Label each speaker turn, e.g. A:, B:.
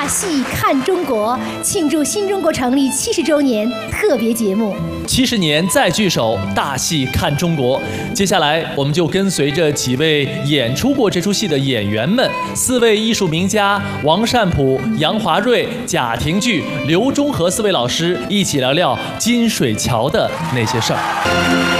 A: 大戏看中国庆祝新中国成立70周年特别节目。
B: 70年再聚首，大戏看中国。接下来，我们就跟随着几位演出过这出戏的演员们，4位艺术名家王善普、杨华瑞、贾廷聚、刘忠和4位老师一起聊聊金水桥的那些事儿。